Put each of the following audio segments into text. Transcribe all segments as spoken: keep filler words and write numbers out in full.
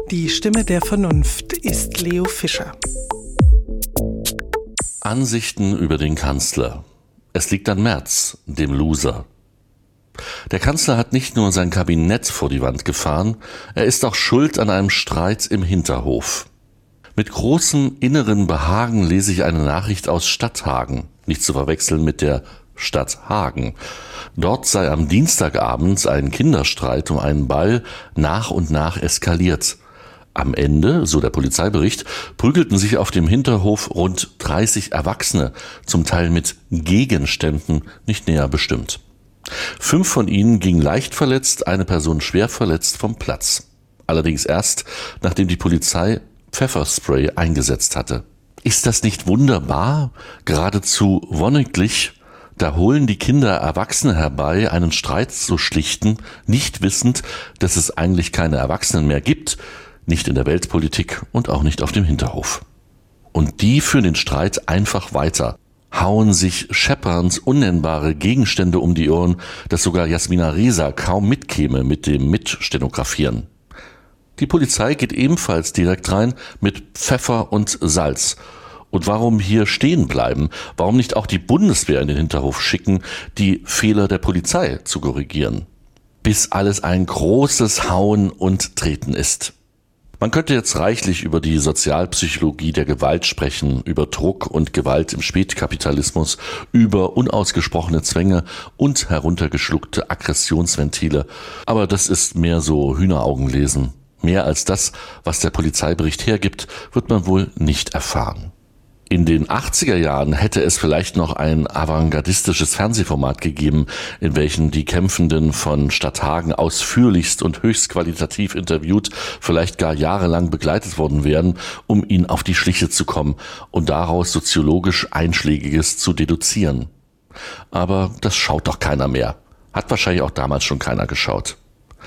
Die Stimme der Vernunft ist Leo Fischer. Ansichten über den Kanzler. Es liegt an Merz, dem Loser. Der Kanzler hat nicht nur sein Kabinett vor die Wand gefahren, er ist auch schuld an einem Streit im Hinterhof. Mit großem inneren Behagen lese ich eine Nachricht aus Stadthagen, nicht zu verwechseln mit der Stadt Hagen. Dort sei am Dienstagabend ein Kinderstreit um einen Ball nach und nach eskaliert. Am Ende, so der Polizeibericht, prügelten sich auf dem Hinterhof rund dreißig Erwachsene, zum Teil mit Gegenständen, nicht näher bestimmt. Fünf von ihnen gingen leicht verletzt, eine Person schwer verletzt vom Platz. Allerdings erst, nachdem die Polizei Pfefferspray eingesetzt hatte. Ist das nicht wunderbar? Geradezu wonniglich? Da holen die Kinder Erwachsene herbei, einen Streit zu schlichten, nicht wissend, dass es eigentlich keine Erwachsenen mehr gibt, nicht in der Weltpolitik und auch nicht auf dem Hinterhof. Und die führen den Streit einfach weiter, hauen sich scheppernd unnennbare Gegenstände um die Ohren, dass sogar Jasmina Reza kaum mitkäme mit dem Mitstenografieren. Die Polizei geht ebenfalls direkt rein mit Pfeffer und Salz. Und warum hier stehen bleiben? Warum nicht auch die Bundeswehr in den Hinterhof schicken, die Fehler der Polizei zu korrigieren? Bis alles ein großes Hauen und Treten ist. Man könnte jetzt reichlich über die Sozialpsychologie der Gewalt sprechen, über Druck und Gewalt im Spätkapitalismus, über unausgesprochene Zwänge und heruntergeschluckte Aggressionsventile. Aber das ist mehr so Hühneraugenlesen. Mehr als das, was der Polizeibericht hergibt, wird man wohl nicht erfahren. In den achtziger Jahren hätte es vielleicht noch ein avantgardistisches Fernsehformat gegeben, in welchem die Kämpfenden von Stadthagen ausführlichst und höchst qualitativ interviewt, vielleicht gar jahrelang begleitet worden wären, um ihnen auf die Schliche zu kommen und daraus soziologisch Einschlägiges zu deduzieren. Aber das schaut doch keiner mehr. Hat wahrscheinlich auch damals schon keiner geschaut.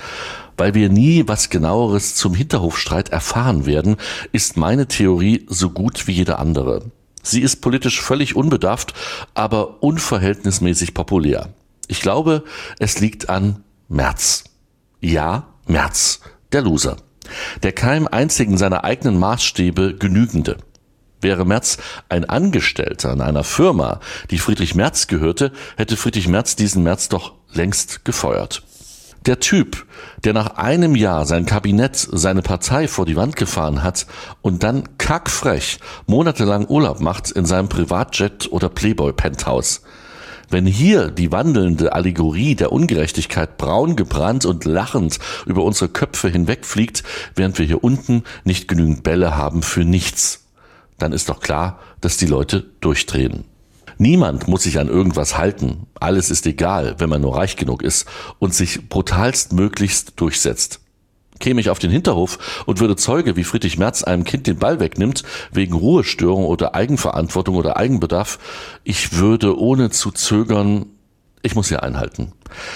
Weil wir nie was Genaueres zum Hinterhofstreit erfahren werden, ist meine Theorie so gut wie jede andere. Sie ist politisch völlig unbedarft, aber unverhältnismäßig populär. Ich glaube, es liegt an Merz. Ja, Merz, der Loser. Der keinem einzigen seiner eigenen Maßstäbe genügende. Wäre Merz ein Angestellter in einer Firma, die Friedrich Merz gehörte, hätte Friedrich Merz diesen Merz doch längst gefeuert. Der Typ, der nach einem Jahr sein Kabinett, seine Partei vor die Wand gefahren hat und dann kackfrech monatelang Urlaub macht in seinem Privatjet oder Playboy-Penthouse. Wenn hier die wandelnde Allegorie der Ungerechtigkeit braun gebrannt und lachend über unsere Köpfe hinwegfliegt, während wir hier unten nicht genügend Bälle haben für nichts, dann ist doch klar, dass die Leute durchdrehen. Niemand muss sich an irgendwas halten. Alles ist egal, wenn man nur reich genug ist und sich brutalst möglichst durchsetzt. Käme ich auf den Hinterhof und würde Zeuge, wie Friedrich Merz einem Kind den Ball wegnimmt, wegen Ruhestörung oder Eigenverantwortung oder Eigenbedarf, ich würde ohne zu zögern, ich muss hier einhalten.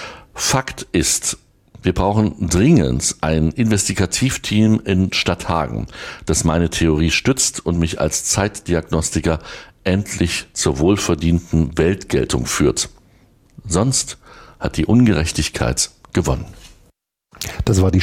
Fakt ist, wir brauchen dringend ein Investigativteam in Stadthagen, das meine Theorie stützt und mich als Zeitdiagnostiker endlich zur wohlverdienten Weltgeltung führt. Sonst hat die Ungerechtigkeit gewonnen. Das war die